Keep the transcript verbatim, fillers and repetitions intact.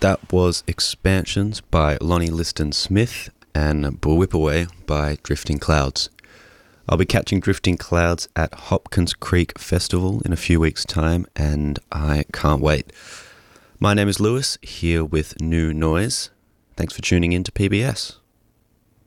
That was Expansions by Lonnie Liston Smith and Whip Away by Drifting Clouds. I'll be catching Drifting Clouds at Hopkins Creek Festival in a few weeks' time, and I can't wait. My name is Lewis, here with New Noise. Thanks for tuning in to P B S.